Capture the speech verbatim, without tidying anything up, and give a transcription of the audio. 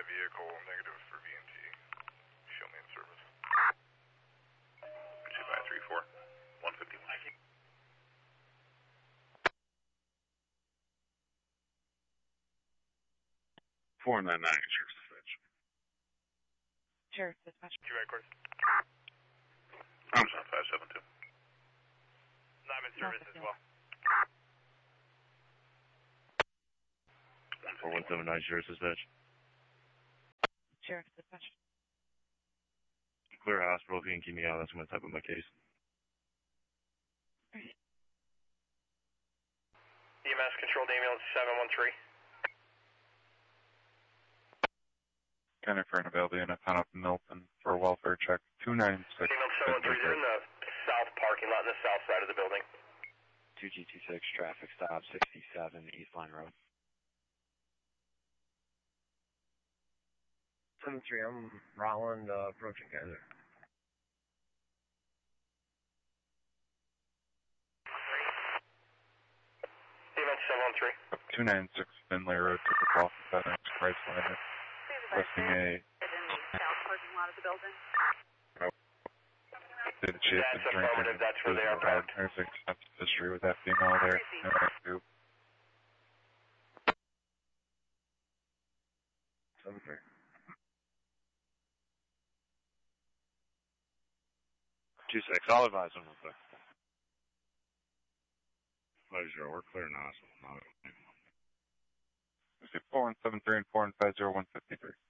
vehicle, negative for V and T. Show me in service. two five three four, one fifty-one. four nine nine, Sheriff's Dispatch. Sheriff's Dispatch. Q A course. I'm on five seven two. I'm in service as well. four one seven nine, Sheriff's Dispatch. Sheriff's Dispatch. Clear hospital, if you can keep me out, that's going to type up my case. Right. E M S controlled ambulance seven one three. Gunner for an availability in a town of Milton for a welfare check. two nine six. Female seven one three is in the south parking lot, in the south side of the building. two G two six, traffic stop, sixty-seven East Line Road. seven three, I'm Roland, uh, approaching Kaiser. Female seven one three. two nine six Finlay Road, took a call from FedEx Chrysler. Requesting a... south parking lot of the building. Did chase That's and drink affirmative, and that's where they are parked. There's extensive history with that female there. No, I do. seven three. two six, I'll advise them real quick. Pleasure, we're clear now, so not four one seven three and four one five zero one fifty three.